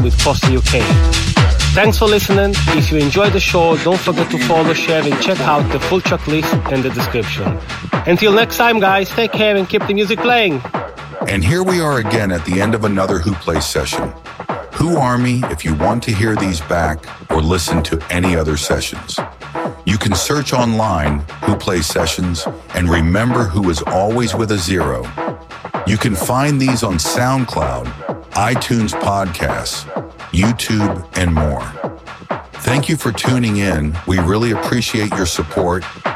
with Foster UK. Thanks for listening. If you enjoyed the show, don't forget to follow, share, and check out the full track list in the description. Until next time, guys, take care and keep the music playing. And here we are again at the end of another Who Plays session. Who Army if you want to hear these back or listen to any other sessions. You can search online Who Plays Sessions and remember Who is always with a 0. You can find these on SoundCloud, iTunes Podcasts, YouTube, and more. Thank you for tuning in. We really appreciate your support